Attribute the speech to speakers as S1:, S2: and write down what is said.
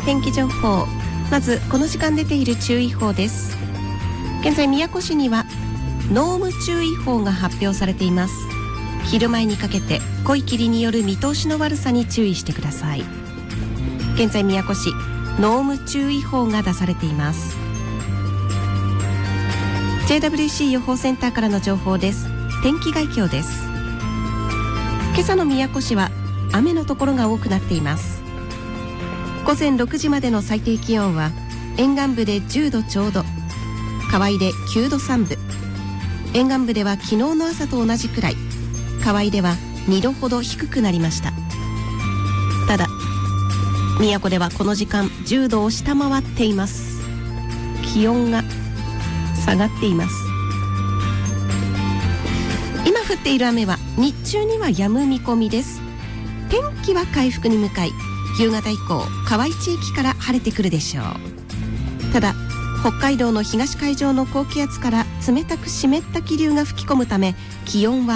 S1: 天気情報。まずこの時間出ている注意報です。現在宮古市には濃霧注意報が発表されています。昼前にかけて濃い霧による見通しの悪さに注意してください。現在宮古市濃霧注意報が出されています。 JWC 予報センターからの情報です。天気概況です。今朝の宮古市は雨のところが多くなっています。午前6時までの最低気温は沿岸部で10度ちょうど、河合で9度3分、沿岸部では昨日の朝と同じくらい、河合では2度ほど低くなりました。ただ宮古ではこの時間10度を下回っています。気温が下がっています。今降っている雨は日中には止む見込みです。天気は回復に向かい、夕方以降河合地域から晴れてくるでしょう。ただ北海道の東海上の高気圧から冷たく湿った気流が吹き込むため、気温は